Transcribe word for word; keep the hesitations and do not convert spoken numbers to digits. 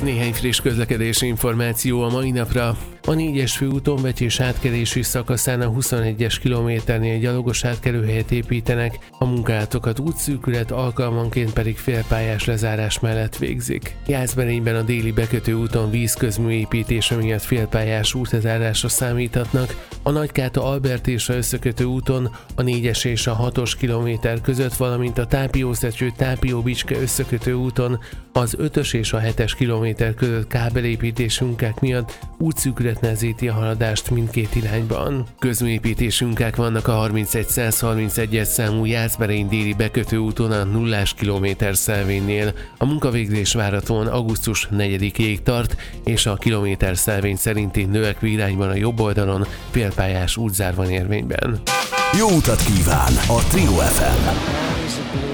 Néhány friss közlekedési információ a mai napra. A négyes főúton Vecsés átkelési szakaszán a huszonegyes kilométernél gyalogos átkelőhelyet építenek, a munkátokat útszűkület, alkalmanként pedig félpályás lezárás mellett végzik. Jászberényben a déli bekötő úton vízközmű építése miatt félpályás útlezárásra számíthatnak, a Nagykáta-Albert és a összekötő úton a négyes és a hatos kilométer között, valamint a Tápiószecső-Tápió-Bicske összekötő úton az ötös és a hetes kilométer között kábelépítési munkák miatt útszűkület nehezíti a haladást mindkét irányban. Közműépítési munkák vannak a harmincegy-száz harmincegyes számú Jászberény déli bekötő úton a nullás kilométer szelvénynél. A munkavégzés várhatóan augusztus negyedikéig tart, és a kilométer szelvény szerinti növekvő irányban a jobb oldalon félpályás útzár van érvényben. Jó utat kíván a Trio ef em!